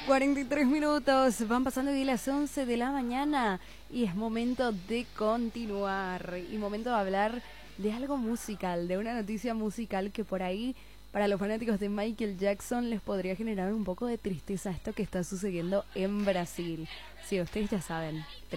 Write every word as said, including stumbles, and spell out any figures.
cuarenta y tres minutos, van pasando de las once de la mañana y es momento de continuar y momento de hablar de algo musical, de una noticia musical que por ahí para los fanáticos de Michael Jackson les podría generar un poco de tristeza esto que está sucediendo en Brasil. Sí, ustedes ya saben,